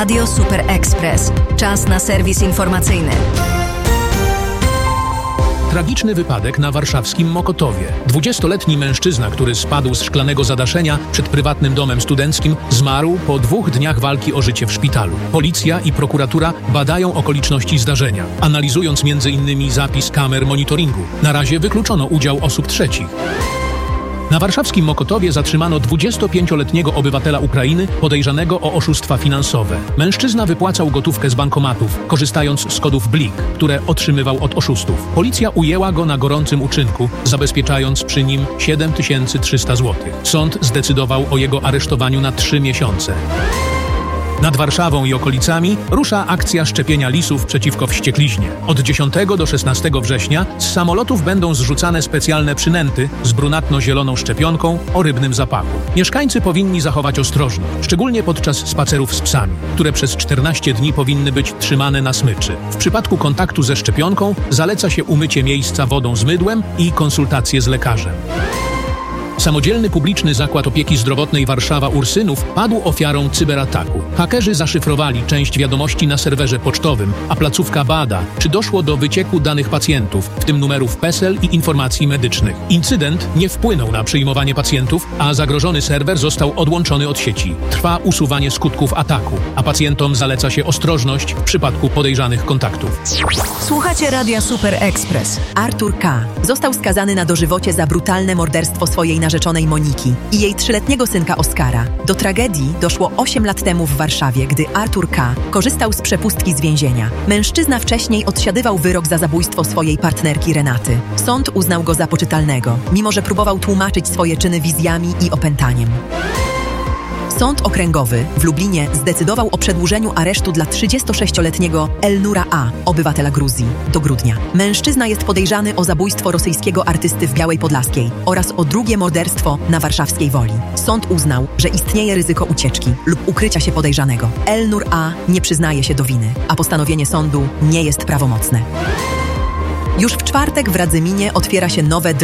Radio Super Express. Czas na serwis informacyjny. Tragiczny wypadek na warszawskim Mokotowie. 20-letni mężczyzna, który spadł z szklanego zadaszenia przed prywatnym domem studenckim, zmarł po 2 dniach walki o życie w szpitalu. Policja i prokuratura badają okoliczności zdarzenia, analizując m.in. zapis kamer monitoringu. Na razie wykluczono udział osób trzecich. Na warszawskim Mokotowie zatrzymano 25-letniego obywatela Ukrainy podejrzanego o oszustwa finansowe. Mężczyzna wypłacał gotówkę z bankomatów, korzystając z kodów BLIK, które otrzymywał od oszustów. Policja ujęła go na gorącym uczynku, zabezpieczając przy nim 7300 zł. Sąd zdecydował o jego aresztowaniu na 3 miesiące. Nad Warszawą i okolicami rusza akcja szczepienia lisów przeciwko wściekliźnie. Od 10 do 16 września z samolotów będą zrzucane specjalne przynęty z brunatno-zieloną szczepionką o rybnym zapachu. Mieszkańcy powinni zachować ostrożność, szczególnie podczas spacerów z psami, które przez 14 dni powinny być trzymane na smyczy. W przypadku kontaktu ze szczepionką zaleca się umycie miejsca wodą z mydłem i konsultacje z lekarzem. Samodzielny publiczny zakład opieki zdrowotnej Warszawa Ursynów padł ofiarą cyberataku. Hakerzy zaszyfrowali część wiadomości na serwerze pocztowym, a placówka bada, czy doszło do wycieku danych pacjentów, w tym numerów PESEL i informacji medycznych. Incydent nie wpłynął na przyjmowanie pacjentów, a zagrożony serwer został odłączony od sieci. Trwa usuwanie skutków ataku, a pacjentom zaleca się ostrożność w przypadku podejrzanych kontaktów. Słuchacie Radia Super Express. Artur K. został skazany na dożywocie za brutalne morderstwo swojej narzeczonej Moniki i jej 3-letniego synka Oskara. Do tragedii doszło 8 lat temu w Warszawie, gdy Artur K. korzystał z przepustki z więzienia. Mężczyzna wcześniej odsiadywał wyrok za zabójstwo swojej partnerki Renaty. Sąd uznał go za poczytalnego, mimo że próbował tłumaczyć swoje czyny wizjami i opętaniem. Sąd Okręgowy w Lublinie zdecydował o przedłużeniu aresztu dla 36-letniego Elnura A., obywatela Gruzji, do grudnia. Mężczyzna jest podejrzany o zabójstwo rosyjskiego artysty w Białej Podlaskiej oraz o drugie morderstwo na warszawskiej Woli. Sąd uznał, że istnieje ryzyko ucieczki lub ukrycia się podejrzanego. Elnur A. nie przyznaje się do winy, a postanowienie sądu nie jest prawomocne. Już w czwartek w Radzyminie otwiera się nowe